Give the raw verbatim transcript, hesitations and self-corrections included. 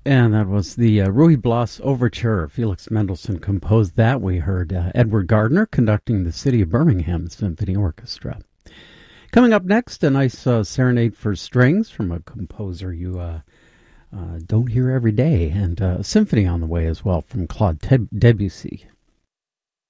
And that was the uh, Ruy Blas Overture. Felix Mendelssohn composed that. We heard uh, Edward Gardner conducting the City of Birmingham Symphony Orchestra. Coming up next, a nice uh, serenade for strings from a composer you uh, uh, don't hear every day, and uh, a symphony on the way as well from Claude Debussy.